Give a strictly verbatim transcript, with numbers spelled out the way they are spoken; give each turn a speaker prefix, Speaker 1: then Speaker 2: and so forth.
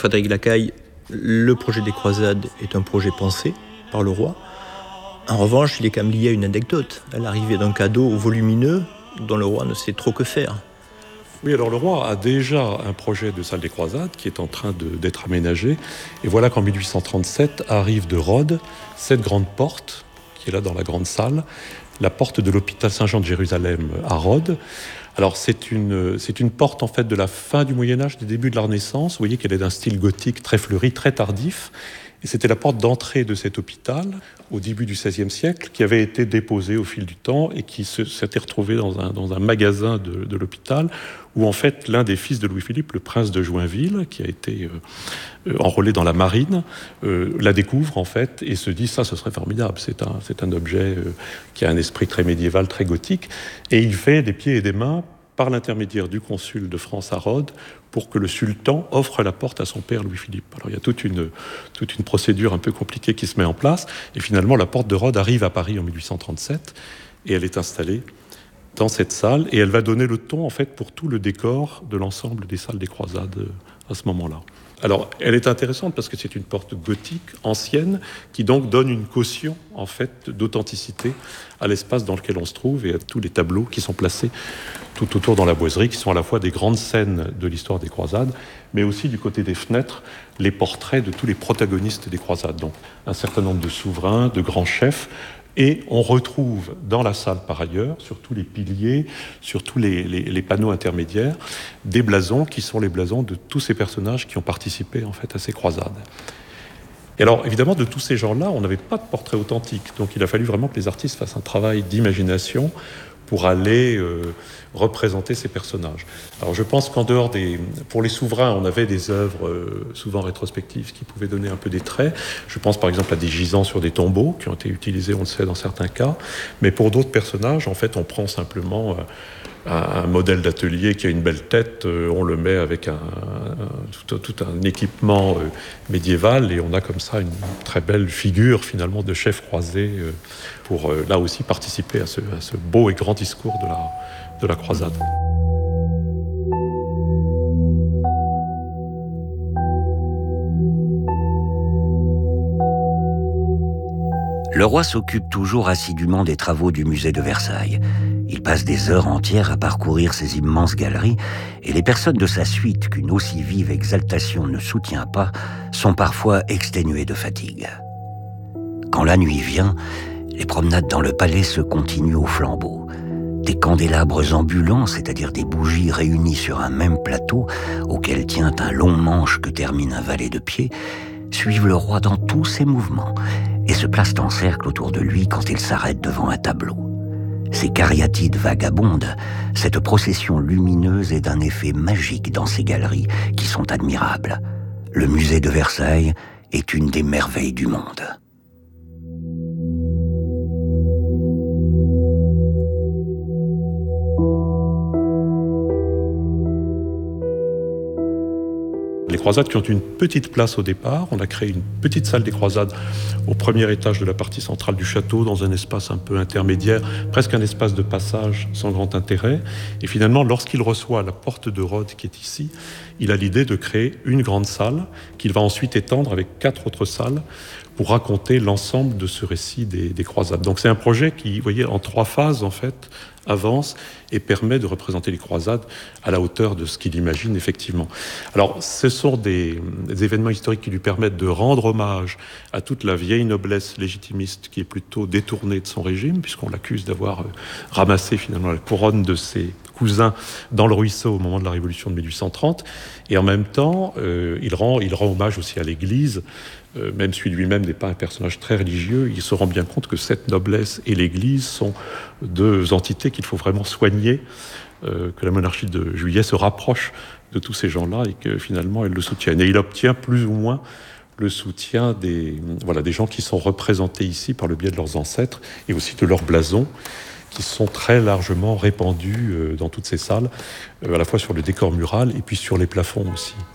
Speaker 1: Frédéric Lacaille, le projet des croisades est un projet pensé par le roi. En revanche, il est quand même lié à une anecdote, à l'arrivée d'un cadeau volumineux dont le roi ne sait trop que faire.
Speaker 2: Oui, alors le roi a déjà un projet de salle des croisades qui est en train de, d'être aménagé. Et voilà qu'en mille huit cent trente-sept arrive de Rhodes cette grande porte qui est là dans la grande salle, la porte de l'hôpital Saint-Jean de Jérusalem à Rhodes. Alors c'est une, c'est une porte en fait de la fin du Moyen-Âge, des débuts de la Renaissance. Vous voyez qu'elle est d'un style gothique très fleuri, très tardif. Et c'était la porte d'entrée de cet hôpital au début du seizième siècle qui avait été déposée au fil du temps et qui se, s'était retrouvée dans un, dans un magasin de, de l'hôpital où en fait l'un des fils de Louis-Philippe, le prince de Joinville, qui a été euh, enrôlé dans la marine, euh, la découvre en fait et se dit ça ce serait formidable, c'est un, c'est un objet euh, qui a un esprit très médiéval, très gothique, et il fait des pieds et des mains par l'intermédiaire du consul de France à Rhodes pour que le sultan offre la porte à son père Louis-Philippe. Alors il y a toute une, toute une procédure un peu compliquée qui se met en place, et finalement la porte de Rhodes arrive à Paris en mille huit cent trente-sept, et elle est installée dans cette salle, et elle va donner le ton en fait pour tout le décor de l'ensemble des salles des croisades à ce moment-là. Alors, elle est intéressante parce que c'est une porte gothique, ancienne, qui donc donne une caution, en fait, d'authenticité à l'espace dans lequel on se trouve et à tous les tableaux qui sont placés tout autour dans la boiserie, qui sont à la fois des grandes scènes de l'histoire des croisades, mais aussi du côté des fenêtres, les portraits de tous les protagonistes des croisades. Donc, un certain nombre de souverains, de grands chefs. Et on retrouve dans la salle, par ailleurs, sur tous les piliers, sur tous les, les, les panneaux intermédiaires, des blasons qui sont les blasons de tous ces personnages qui ont participé en fait à ces croisades. Et alors, évidemment, de tous ces gens-là, on n'avait pas de portrait authentique. Donc, il a fallu vraiment que les artistes fassent un travail d'imagination pour aller euh, représenter ces personnages. Alors je pense qu'en dehors des... Pour les souverains, on avait des œuvres euh, souvent rétrospectives qui pouvaient donner un peu des traits. Je pense par exemple à des gisants sur des tombeaux qui ont été utilisés, on le sait, dans certains cas. Mais pour d'autres personnages, en fait, on prend simplement euh, un, un modèle d'atelier qui a une belle tête, euh, on le met avec un, un, tout, tout un équipement euh, médiéval, et on a comme ça une très belle figure finalement de chef croisé euh, pour euh, là aussi participer à ce, à ce beau et grand discours de la, de la croisade.
Speaker 3: Le roi s'occupe toujours assidûment des travaux du musée de Versailles. Il passe des heures entières à parcourir ces immenses galeries, et les personnes de sa suite qu'une aussi vive exaltation ne soutient pas sont parfois exténuées de fatigue. Quand la nuit vient, les promenades dans le palais se continuent au flambeau. Des candélabres ambulants, c'est-à-dire des bougies réunies sur un même plateau, auquel tient un long manche que termine un valet de pied, suivent le roi dans tous ses mouvements et se placent en cercle autour de lui quand il s'arrête devant un tableau. Ces cariatides vagabondent, cette procession lumineuse est d'un effet magique dans ces galeries qui sont admirables. Le musée de Versailles est une des merveilles du monde.
Speaker 2: Les croisades qui ont une petite place au départ, on a créé une petite salle des croisades au premier étage de la partie centrale du château, dans un espace un peu intermédiaire, presque un espace de passage sans grand intérêt. Et finalement, lorsqu'il reçoit la porte de Rhodes qui est ici, il a l'idée de créer une grande salle qu'il va ensuite étendre avec quatre autres salles pour raconter l'ensemble de ce récit des, des croisades. Donc c'est un projet qui, vous voyez, en trois phases en fait, avance et permet de représenter les croisades à la hauteur de ce qu'il imagine effectivement. Alors ce sont des, des événements historiques qui lui permettent de rendre hommage à toute la vieille noblesse légitimiste qui est plutôt détournée de son régime, puisqu'on l'accuse d'avoir ramassé finalement la couronne de ses cousins dans le ruisseau au moment de la Révolution de mille huit cent trente, et en même temps euh, il, rend, il rend hommage aussi à l'Église. Euh, même si lui-même n'est pas un personnage très religieux, il se rend bien compte que cette noblesse et l'Église sont deux entités qu'il faut vraiment soigner, euh, que la monarchie de Juillet se rapproche de tous ces gens-là et que finalement elle le soutienne. Et il obtient plus ou moins le soutien des, voilà, des gens qui sont représentés ici par le biais de leurs ancêtres et aussi de leurs blasons, qui sont très largement répandus euh, dans toutes ces salles, euh, à la fois sur le décor mural et puis sur les plafonds aussi.